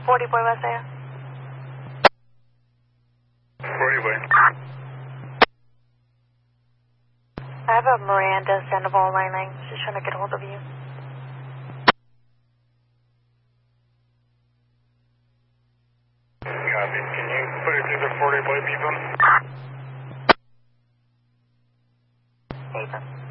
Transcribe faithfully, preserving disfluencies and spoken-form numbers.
forty boy West Area. forty boy. I have a Miranda Sandoval line line. She's trying to get a hold of you. Copy. Can you put it through the forty boy people? Haven.